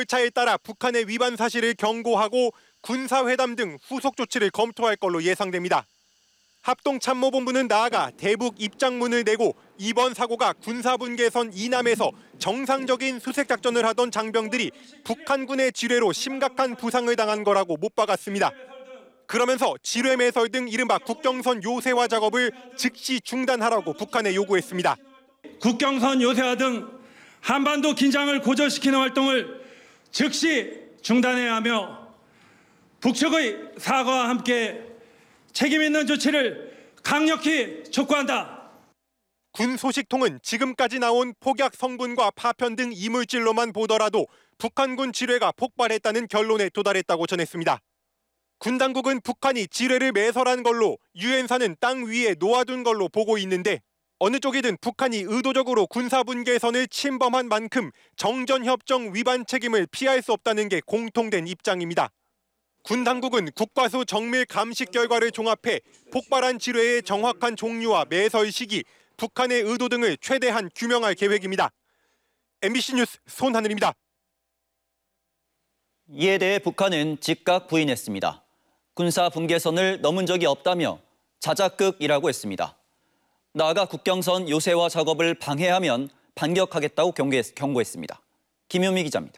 절차에 따라 북한의 위반 사실을 경고하고 군사회담 등 후속 조치를 검토할 걸로 예상됩니다. 합동참모본부는 나아가 대북 입장문을 내고 이번 사고가 군사분계선 이남에서 정상적인 수색작전을 하던 장병들이 북한군의 지뢰로 심각한 부상을 당한 거라고 못 박았습니다. 그러면서 지뢰 매설 등 이른바 국경선 요새화 작업을 즉시 중단하라고 북한에 요구했습니다. 국경선 요새화 등 한반도 긴장을 고조시키는 활동을 즉시 중단해야 하며 북측의 사과와 함께 책임 있는 조치를 강력히 촉구한다. 군 소식통은 지금까지 나온 폭약 성분과 파편 등 이물질로만 보더라도 북한군 지뢰가 폭발했다는 결론에 도달했다고 전했습니다. 군 당국은 북한이 지뢰를 매설한 걸로 유엔사는 땅 위에 놓아둔 걸로 보고 있는데 어느 쪽이든 북한이 의도적으로 군사분계선을 침범한 만큼 정전협정 위반 책임을 피할 수 없다는 게 공통된 입장입니다. 군 당국은 국과수 정밀 감식 결과를 종합해 폭발한 지뢰의 정확한 종류와 매설 시기, 북한의 의도 등을 최대한 규명할 계획입니다. MBC 뉴스 손하늘입니다. 이에 대해 북한은 즉각 부인했습니다. 군사 분계선을 넘은 적이 없다며 자작극이라고 했습니다. 나아가 국경선 요새화 작업을 방해하면 반격하겠다고 경고했습니다. 김효미 기자입니다.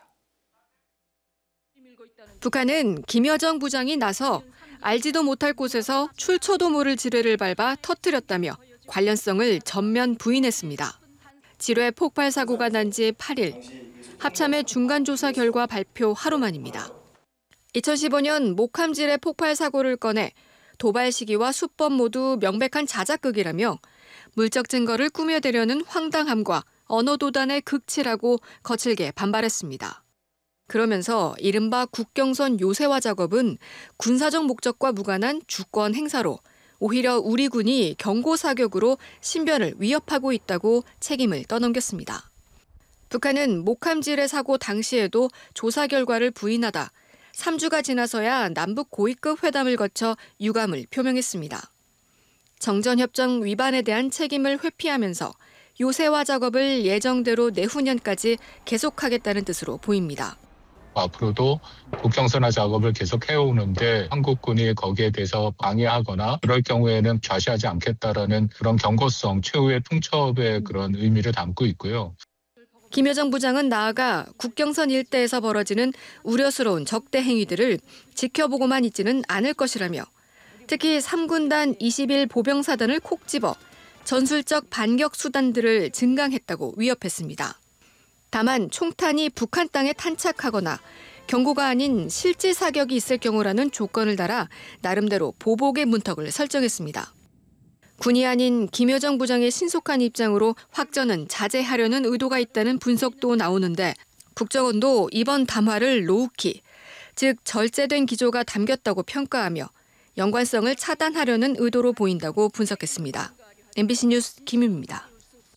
북한은 김여정 부장이 나서 알지도 못할 곳에서 출처도 모를 지뢰를 밟아 터뜨렸다며 관련성을 전면 부인했습니다. 지뢰 폭발 사고가 난 지 8일, 합참의 중간조사 결과 발표 하루 만입니다. 2015년 목함 지뢰 폭발 사고를 꺼내 도발 시기와 수법 모두 명백한 자작극이라며 물적 증거를 꾸며대려는 황당함과 언어도단의 극치라고 거칠게 반발했습니다. 그러면서 이른바 국경선 요새화 작업은 군사적 목적과 무관한 주권 행사로 오히려 우리 군이 경고 사격으로 신변을 위협하고 있다고 책임을 떠넘겼습니다. 북한은 목함 지뢰 사고 당시에도 조사 결과를 부인하다 3주가 지나서야 남북 고위급 회담을 거쳐 유감을 표명했습니다. 정전협정 위반에 대한 책임을 회피하면서 요새화 작업을 예정대로 내후년까지 계속하겠다는 뜻으로 보입니다. 앞으로도 국경선화 작업을 계속 해오는데 한국군이 거기에 대해서 방해하거나 그럴 경우에는 좌시하지 않겠다라는 그런 경고성, 최후의 통첩의 그런 의미를 담고 있고요. 김여정 부장은 나아가 국경선 일대에서 벌어지는 우려스러운 적대 행위들을 지켜보고만 있지는 않을 것이라며 특히 3군단 21 보병사단을 콕 집어 전술적 반격 수단들을 증강했다고 위협했습니다. 다만 총탄이 북한 땅에 탄착하거나 경고가 아닌 실제 사격이 있을 경우라는 조건을 달아 나름대로 보복의 문턱을 설정했습니다. 군이 아닌 김여정 부장의 신속한 입장으로 확전은 자제하려는 의도가 있다는 분석도 나오는데 국정원도 이번 담화를 로우키, 즉 절제된 기조가 담겼다고 평가하며 연관성을 차단하려는 의도로 보인다고 분석했습니다. MBC 뉴스 김윤입니다.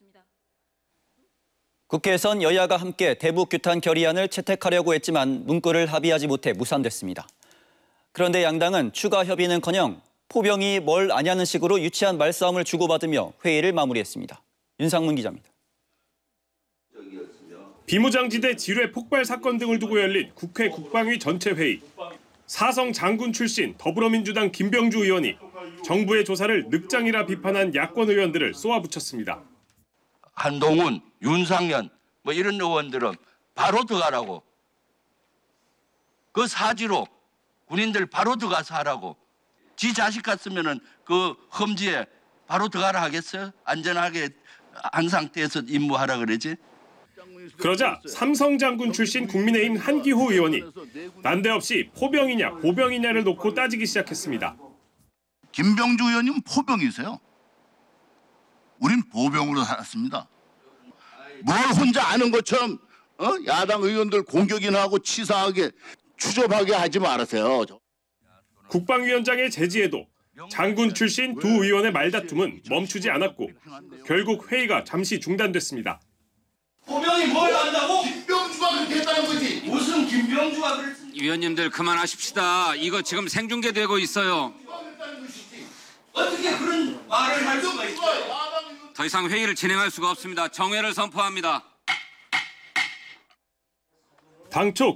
국회에선 여야가 함께 대북 규탄 결의안을 채택하려고 했지만 문구를 합의하지 못해 무산됐습니다. 그런데 양당은 추가 협의는커녕 포병이 뭘 아냐는 식으로 유치한 말싸움을 주고받으며 회의를 마무리했습니다. 윤상문 기자입니다. 비무장지대 지뢰 폭발 사건 등을 두고 열린 국회 국방위 전체 회의. 사성 장군 출신 더불어민주당 김병주 의원이 정부의 조사를 늑장이라 비판한 야권 의원들을 쏘아붙였습니다. 한동훈, 윤상현 뭐 이런 의원들은 바로 들어가라고. 그 사지로 군인들 바로 들어가서 하라고. 지 자식 같으면은 그 험지에 바로 들어가라 하겠어요? 안전하게 한 상태에서 임무하라 그러지. 그러자 삼성 장군 출신 국민의힘 한기호 의원이 난데없이 포병이냐 보병이냐를 놓고 따지기 시작했습니다. 김병주 의원님 포병이세요. 우린 보병으로 살았습니다. 뭘 혼자 아는 것처럼 야당 의원들 공격이나 하고 치사하게 추접하게 하지 말으세요. 국방위원장의 제지에도 장군 출신 두 의원의 말다툼은 멈추지 않았고 결국 회의가 잠시 중단됐습니다. 포병이 뭘 안다고? 김병주가 그렇게 했다는 거지. 무슨 김병주가 그랬지? 위원님들 그만하십시다. 이거 지금 생중계되고 있어요. 어떻게 그런 말을 할 수가 있어요? 더 이상 회의를 진행할 수가 없습니다. 정회를 선포합니다. 당초